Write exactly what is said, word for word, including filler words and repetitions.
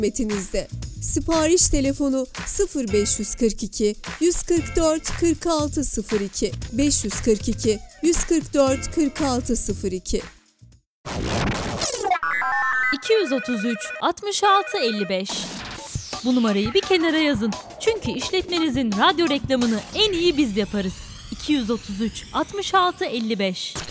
hizmetinizde. Sipariş telefonu sıfır beş yüz kırk iki yüz kırk dört kırk altı sıfır iki beş yüz kırk iki yüz kırk dört kırk altı sıfır iki. iki yüz otuz üç altmış altı elli beş. Bu numarayı bir kenara yazın. Çünkü işletmenizin radyo reklamını en iyi biz yaparız. iki yüz otuz üç altmış altı elli beş.